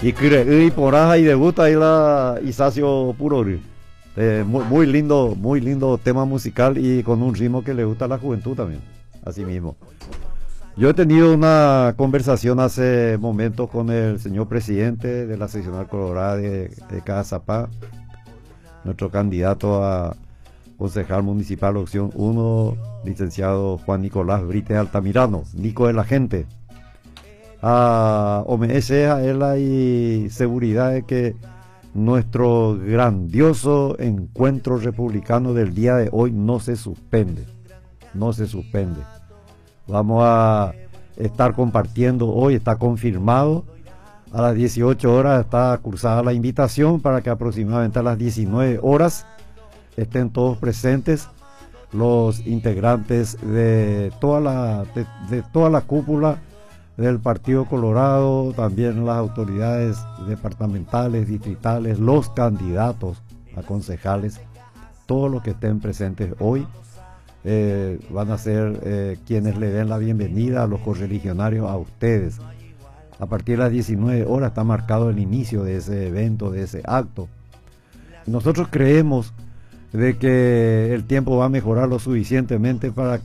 Y creo y por ahí debuta ahí la Isacio Puro. Muy lindo tema musical y con un ritmo que le gusta a la juventud también. Así mismo. Yo he tenido una conversación hace momentos con el señor presidente de la seccional colorada de Cazapá, nuestro candidato a concejal municipal opción 1, licenciado Juan Nicolás Brites Altamirano, Nico de la gente. A OMS a él hay seguridad de que nuestro grandioso encuentro republicano del día de hoy no se suspende. No se suspende. Vamos a estar compartiendo hoy, está confirmado. A las 18 horas está cursada la invitación para que aproximadamente a las 19 horas estén todos presentes los integrantes de toda la cúpula del Partido Colorado, también las autoridades departamentales, distritales, los candidatos a concejales, todos los que estén presentes hoy van a ser quienes le den la bienvenida a los correligionarios, a ustedes. A partir de las 19 horas está marcado el inicio de ese evento, de ese acto. Nosotros creemos de que el tiempo va a mejorar lo suficientemente para